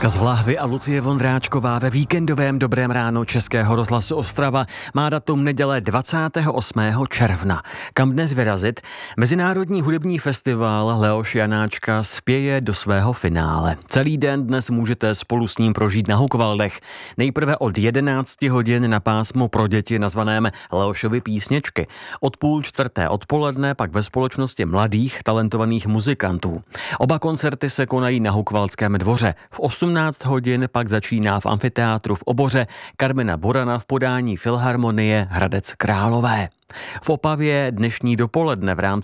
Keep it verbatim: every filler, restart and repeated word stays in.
Katka z Vláhvy a Lucie Vondráčková ve víkendovém Dobrém ráno Českého rozhlasu Ostrava má datum neděle dvacátého osmého června. Kam dnes vyrazit? Mezinárodní hudební festival Leoš Janáčka spěje do svého finále. Celý den dnes můžete spolu s ním prožít na Hukvaldech. Nejprve od jedenácti hodin na pásmu pro děti nazvaném Leošovy písničky. Od půl čtvrté odpoledne pak ve společnosti mladých talentovaných muzikantů. Oba koncerty se konají na Hukvaldském dvoře. V osmnáct hodin pak začíná v amfiteátru v Oboře Karmena Borana v podání Filharmonie Hradec Králové. V Opavě dnešní dopoledne v rámci